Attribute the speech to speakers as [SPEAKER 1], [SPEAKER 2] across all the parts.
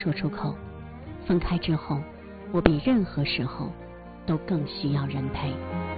[SPEAKER 1] 说出口。分开之后，我比任何时候都更需要人陪。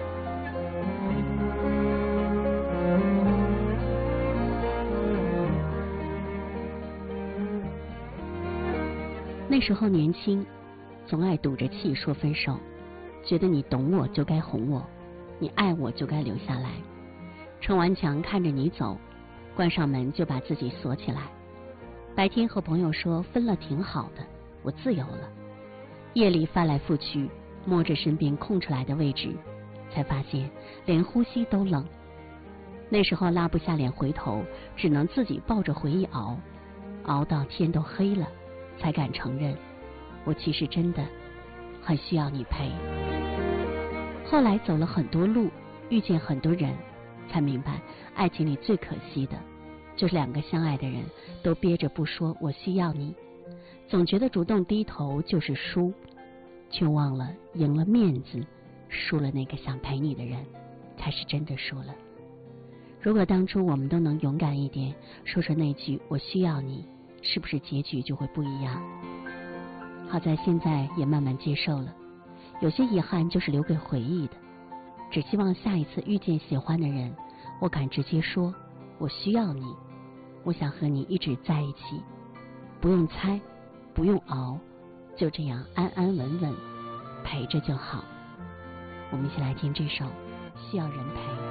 [SPEAKER 1] 那时候年轻，总爱赌着气说分手，觉得你懂我就该哄我，你爱我就该留下来。撑完墙看着你走，关上门就把自己锁起来。白天和朋友说分了挺好的，我自由了。夜里翻来覆去，摸着身边空出来的位置，才发现连呼吸都冷。那时候拉不下脸回头，只能自己抱着回忆熬，熬到天都黑了，才敢承认，我其实真的很需要你陪。后来走了很多路，遇见很多人，才明白爱情里最可惜的就是两个相爱的人都憋着不说我需要你，总觉得主动低头就是输，却忘了赢了面子，输了那个想陪你的人，才是真的输了。如果当初我们都能勇敢一点，说说那句我需要你，是不是结局就会不一样？好在现在也慢慢接受了，有些遗憾就是留给回忆的。只希望下一次遇见喜欢的人，我敢直接说我需要你，我想和你一直在一起，不用猜，不用熬，就这样安安稳稳陪着就好。我们一起来听这首需要人陪。